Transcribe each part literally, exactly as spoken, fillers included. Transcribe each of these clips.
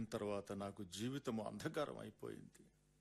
తర్వాత నాకు జీవితం అంధకారం అయిపోయింది.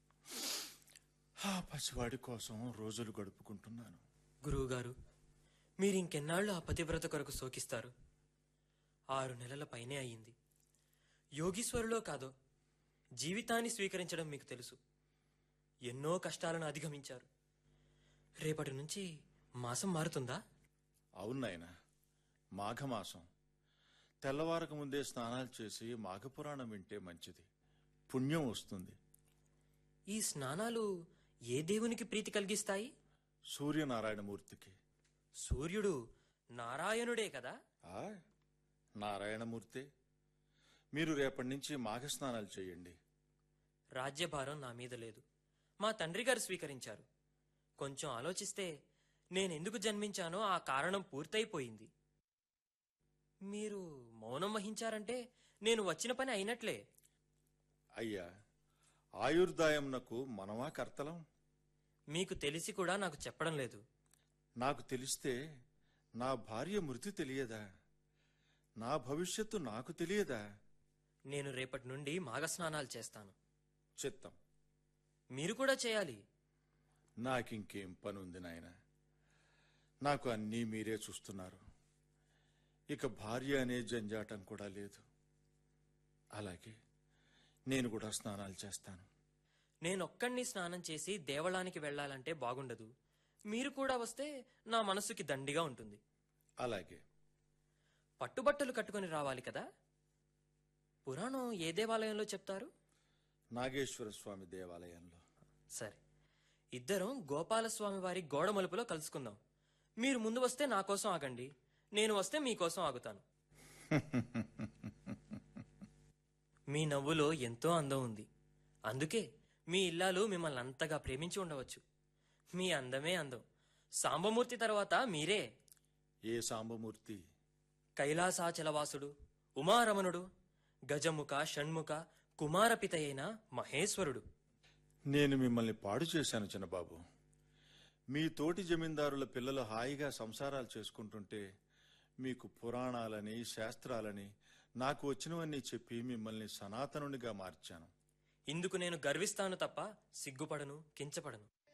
ఆ పసివాడి కోసం రోజులు గడుపుకుంటున్నాను. గురువుగారు, మీరింకెన్నాళ్ళు ఆ పతివ్రత కొరకు శోకిస్తారు? ఆరు నెలల పైనే అయ్యింది. యోగీశ్వరులో కాదో జీవితాన్ని స్వీకరించడం మీకు తెలుసు. ఎన్నో కష్టాలను అధిగమించారు. రేపటి నుంచి మాసం మారుతుందా? అవునాయన, మాఘమాసం. తెల్లవారక ముందే స్నానాలు చేసి మాఘపురాణం వింటే మంచిది, పుణ్యం వస్తుంది. ఈ స్నానాలు ఏ దేవునికి ప్రీతి కలిగిస్తాయి? సూర్యనారాయణమూర్తికి. సూర్యుడు నారాయణుడే కదా? ఆ నారాయణమూర్తి. మీరు రేపటి నుంచి మాఘ స్నానాలు చేయండి. రాజ్యభారం నా మీద లేదు. మా తండ్రి గారు స్వీకరించారు. కొంచెం ఆలోచిస్తే నేనెందుకు జన్మించానో ఆ కారణం పూర్తయిపోయింది. మీరు మౌనం వహించారంటే నేను వచ్చిన పని అయినట్లే. అయ్యా, ఆయుర్దాయంనకు మనమా కర్తలం? మీకు తెలిసి కూడా నాకు చెప్పడం లేదు. నాకు తెలిస్తే నా భార్య మృతి తెలియదా? నా భవిష్యత్తు నాకు తెలియదా? నేను రేపటి నుండి మాఘస్నానాలు చేస్తాను. చిత్తం. మీరు కూడా చేయాలి. నాకింకేం పనుంది నాయన. నాకు అన్నీ మీరే చూస్తున్నారు. ఇక భార్య అనే జంజాటం కూడా లేదు. అలాగే నేను కూడా స్నానాలు చేస్తాను. నేనొక్కడిని స్నానం చేసి దేవళానికి వెళ్లాలంటే బాగుండదు. మీరు కూడా వస్తే నా మనస్సుకి దండిగా ఉంటుంది. అలాగే. పట్టుబట్టలు కట్టుకుని రావాలి కదా? పురాణం ఏ దేవాలయంలో చెప్తారు? నాగేశ్వర స్వామి దేవాలయంలో. సరే, ఇద్దరం గోపాలస్వామి వారి గోడ మలుపులో కలుసుకుందాం. మీరు ముందు వస్తే నా కోసం ఆగండి, నేను వస్తే మీకోసం ఆగుతాను. మీ నవ్వులో ఎంతో అందం ఉంది. అందుకే మీ ఇల్లాలు మిమ్మల్ని అంతగా ప్రేమించి ఉండవచ్చు. మీ అందమే అందం. సాంబమూర్తి తర్వాత మీరే. ఏ సాంబమూర్తి? కైలాసాచలవాసుడు, ఉమారమణుడు, గజముఖ, షణ్ముఖ, కుమారపితయైన మహేశ్వరుడు. నేను మిమ్మల్ని పాడు చేశాను చిన్నబాబు. మీ తోటి జమీందారుల పిల్లలు హాయిగా సంసారాలు చేసుకుంటుంటే మీకు పురాణాలని, శాస్త్రాలని, నాకు వచ్చినవన్నీ చెప్పి మిమ్మల్ని సనాతనునిగా మార్చాను. ఇందుకు నేను గర్విస్తాను తప్ప సిగ్గుపడను, కించపడను.